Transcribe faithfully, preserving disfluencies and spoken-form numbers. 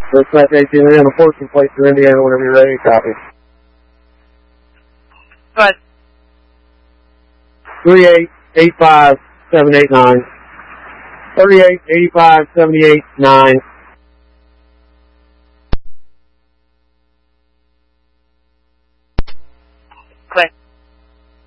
Dispatch eighteen Indiana, fourteen place to Indiana whenever you're ready. Copy. Go ahead. three eight eight five seven eight nine. thirty-eight eighty-five seventy-eight nine.